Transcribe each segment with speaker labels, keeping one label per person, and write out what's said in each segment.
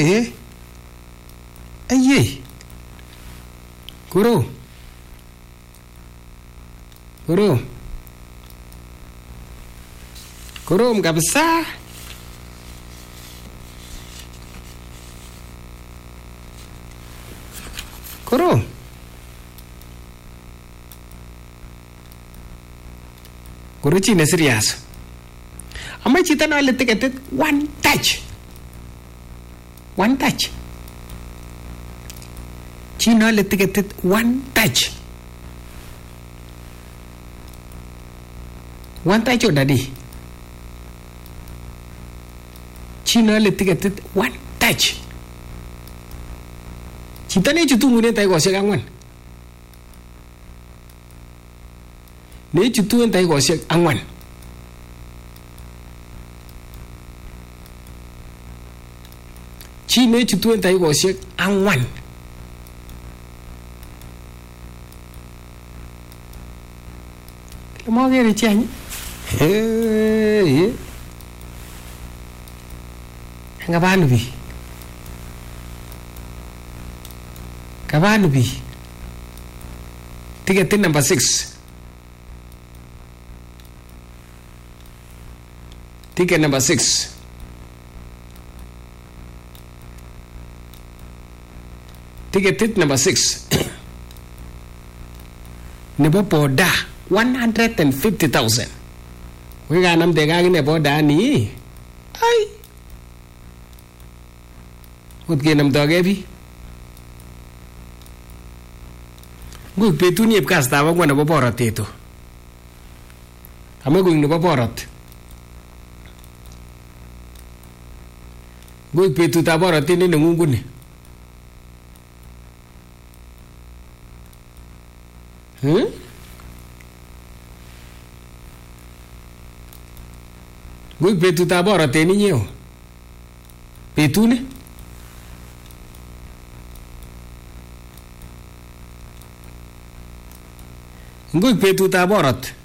Speaker 1: Aye. Korom kabisa. Korom. Kuruchi ne serious. Ama chita na ile ticket one touch. China ile ticket one touch. One touch odadi. China ile ticket one touch. Chita ne chutu ngune tai gosek angwan. Ne chutu tai gosek angwan. Chi ne chutu tai gosek angwan. Mau gere chiani. Kabanubi. Ticket number 6. Ticket number 6. Ticket number 6. Nebo poda 150,000. We got nam de gagi nebo da ni. Ay. Ut ge nam doge bi. Guk petu ni epkas ta wa nebo borat eto. Ame guk nebo borat. Guk petu ta borat ni ngunguni. Guk petu ta borat ni nyeo. Petu ni. Guk petu ta borat.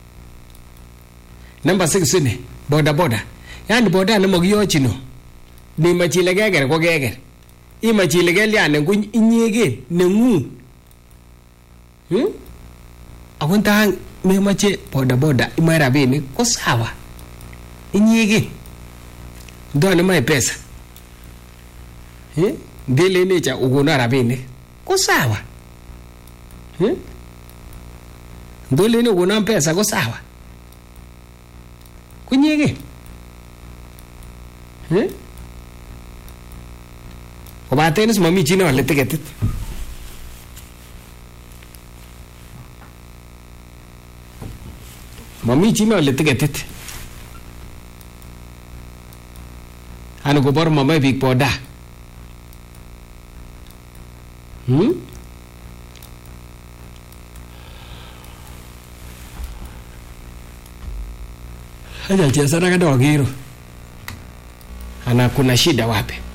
Speaker 1: Number 6 ni. Boda. Yani boda na magiyo chino. Ni machile geger ko geger. I machile gel yani kun inyege nengu. Akunta me mache boda imara bini ko sawa. Inyege. Ndo mai pesa. Dele ne cha ugona rabini ko sawa. Dole ne ugona pesa ko sawa. Kunyege. Obatenis mami chino le ticket. Mami chino le ticket. Ano ko por mama big poda. Haja chesa na kadogiro. Ana kuna shida wapi?